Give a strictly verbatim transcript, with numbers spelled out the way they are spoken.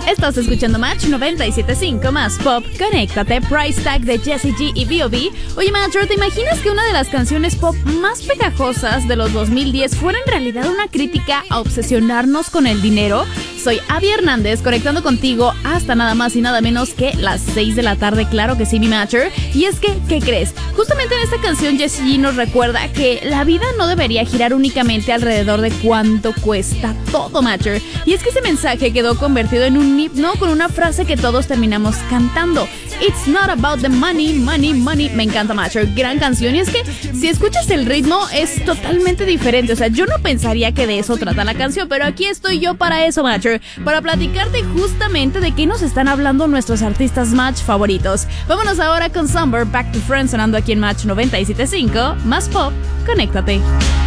Estás escuchando Match noventa y siete punto cinco más Pop, Conéctate, Price Tag de Jessie G y B O B. Oye, Matcher, ¿te imaginas que una de las canciones pop más pegajosas de los dos mil diez fuera en realidad una crítica a obsesionarnos con el dinero? Soy Abby Hernández, conectando contigo hasta nada más y nada menos que las seis de la tarde, claro que sí, mi Matcher. Y es que, ¿qué crees? Justamente en esta canción Jessie G nos recuerda que la vida no debería girar únicamente alrededor de cuánto cuesta todo, Matcher. Y es que ese mensaje quedó convertido en un himno con una frase que todos terminamos cantando. It's not about the money, money, money. Me encanta, Matcher, gran canción. Y es que si escuchas el ritmo es totalmente diferente. O sea, yo no pensaría que de eso trata la canción, pero aquí estoy yo para eso, Matcher, para platicarte justamente de qué nos están hablando nuestros artistas Match favoritos. Vámonos ahora con Summer, Back to Friends, sonando aquí en Match noventa y siete punto cinco, más Pop, Conéctate.